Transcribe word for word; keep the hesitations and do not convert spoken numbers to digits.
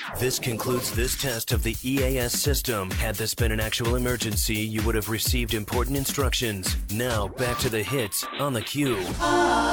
This concludes this test of the E A S system. Had this been an actual emergency, you would have received important instructions. Now, back to the hits on theCUBE.